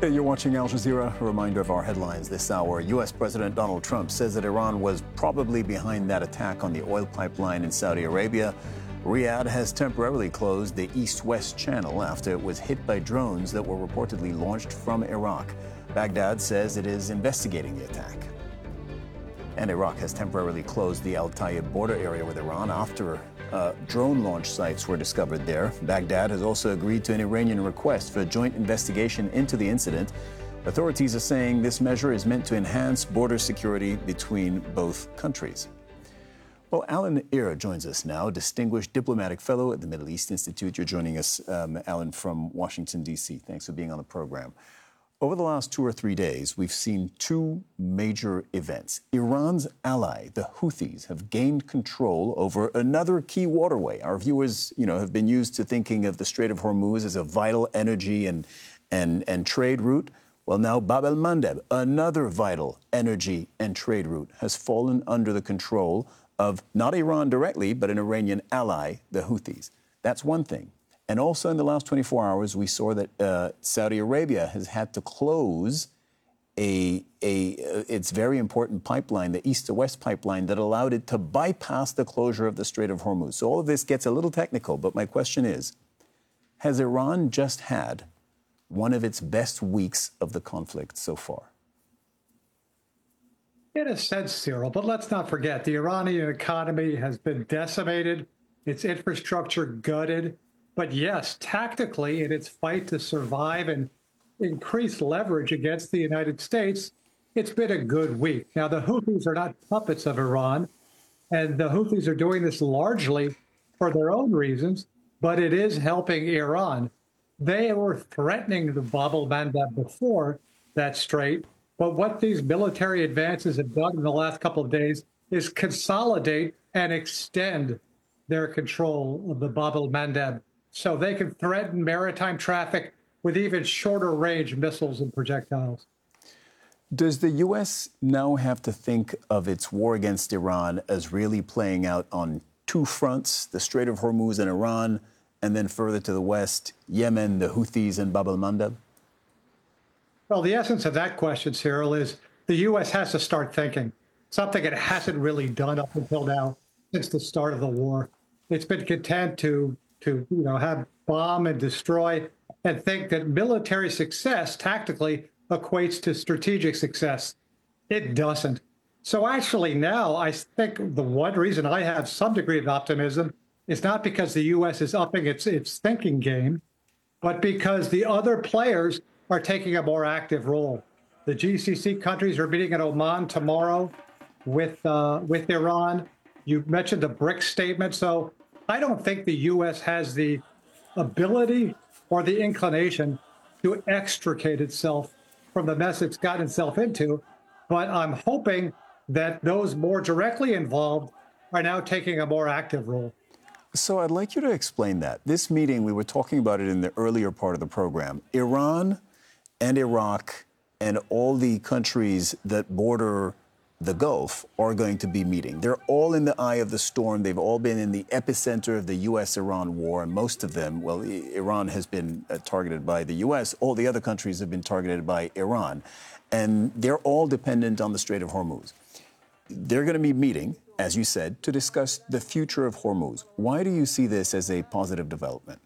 You're watching Al Jazeera. A reminder of our headlines this hour. U.S. President Donald Trump says that Iran was probably behind that attack on the oil pipeline in Saudi Arabia. Riyadh has temporarily closed the east-west channel after it was hit by drones that were reportedly launched from Iraq. Baghdad says it is investigating the attack. And Iraq has temporarily closed the Al Tayeb border area with Iran after drone launch sites were discovered there. Baghdad has also agreed to an Iranian request for a joint investigation into the incident. Authorities are saying this measure is meant to enhance border security between both countries. Well, Alan Eyre joins us now, Distinguished Diplomatic Fellow at the Middle East Institute. You're joining us, Alan, from Washington, D.C. Thanks for being on the program. Over the last 2 or 3 days, we've seen two major events. Iran's ally, the Houthis, have gained control over another key waterway. Our viewers, have been used to thinking of the Strait of Hormuz as a vital energy and trade route. Well, now Bab el-Mandeb, another vital energy and trade route, has fallen under the control of not Iran directly, but an Iranian ally, the Houthis. That's one thing. And also in the last 24 hours, we saw that Saudi Arabia has had to close its very important pipeline, the east to west pipeline, that allowed it to bypass the closure of the Strait of Hormuz. So all of this gets a little technical, but my question is, has Iran just had one of its best weeks of the conflict so far? In a sense, Cyril, but let's not forget, the Iranian economy has been decimated, its infrastructure gutted. But yes, tactically, in its fight to survive and increase leverage against the United States, it's been a good week. Now, the Houthis are not puppets of Iran, and the Houthis are doing this largely for their own reasons, but it is helping Iran. They were threatening the Bab el-Mandeb before that strait, but what these military advances have done in the last couple of days is consolidate and extend their control of the Bab el-Mandeb, so they can threaten maritime traffic with even shorter range missiles and projectiles. Does the U.S. now have to think of its war against Iran as really playing out on two fronts, the Strait of Hormuz and Iran, and then further to the west, Yemen, the Houthis, and Bab el-Mandeb? Well, the essence of that question, Cyril, is the U.S. has to start thinking, something it hasn't really done up until now since the start of the war. It's been content to have bomb and destroy and think that military success tactically equates to strategic success. It doesn't. So actually now I think the one reason I have some degree of optimism is not because the U.S. is upping its thinking game, but because the other players are taking a more active role. The GCC countries are meeting in Oman tomorrow with Iran. You mentioned the BRICS statement. So I don't think the U.S. has the ability or the inclination to extricate itself from the mess it's gotten itself into. But I'm hoping that those more directly involved are now taking a more active role. So I'd like you to explain that. This meeting, we were talking about it in the earlier part of the program. Iran and Iraq and all the countries that border the Gulf are going to be meeting. They're all in the eye of the storm. They've all been in the epicenter of the U.S.-Iran war, and most of them, well, Iran has been targeted by the U.S. All the other countries have been targeted by Iran, and they're all dependent on the Strait of Hormuz. They're going to be meeting, as you said, to discuss the future of Hormuz. Why do you see this as a positive development?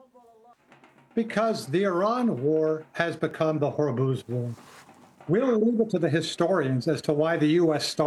Because the Iran war has become the Hormuz war. We'll leave it to the historians as to why the U.S. started